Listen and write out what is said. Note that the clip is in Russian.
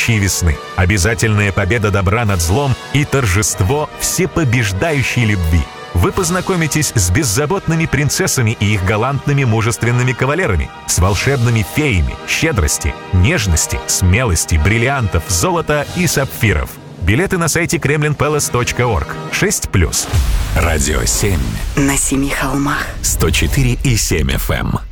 грядущей весны. Обязательная победа добра над злом и торжество всепобеждающей любви. Вы познакомитесь с беззаботными принцессами и их галантными мужественными кавалерами, с волшебными феями, щедрости, нежности, смелости, бриллиантов, золота и сапфиров. Билеты на сайте kremlinpalace.org. 6+. Радио 7. На 7 холмах. 104,7 FM.